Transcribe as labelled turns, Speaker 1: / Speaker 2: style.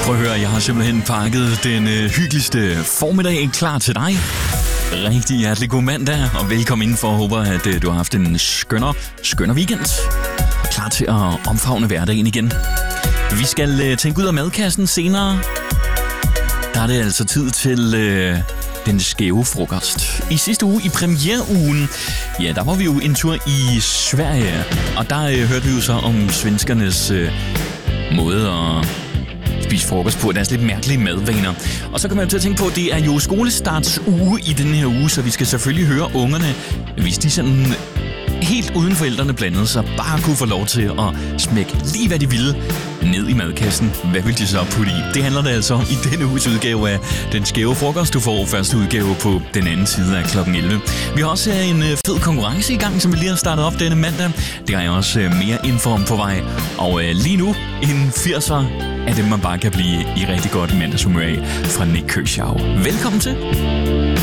Speaker 1: Prøv at høre, jeg har simpelthen pakket den hyggeligste formiddag klar til dig. Rigtig hjertelig god mandag, og velkommen indenfor. Jeg håber, at du har haft en skønner weekend. Klar til at omfavne hverdagen igen. Vi skal tænke ud af madkassen senere. Der er det altså tid til den skæve frokost. I sidste uge, i premiereugen, ja, der var vi jo en tur i Sverige. Og der hørte vi jo så om svenskernes måde at spise frokost på, deres lidt mærkelige madvaner. Og så kan man jo til at tænke på, at det er jo skolestartsuge i den her uge, så vi skal selvfølgelig høre ungerne, hvis de sådan helt uden forældrene blandede sig, bare kunne få lov til at smække lige hvad de ville ned i madkassen. Hvad vil de så putte i? Det handler det altså om i denne uges udgave af Den Skæve Frokost. Du får første udgave på den anden side af klokken 11. Vi har også en fed konkurrence i gang, som vi lige har startet op denne mandag. Det har jeg også mere info om på vej. Og lige nu en 80'er af dem, man bare kan blive i rigtig godt mandagshumør af fra Nick Kershaw. Velkommen til.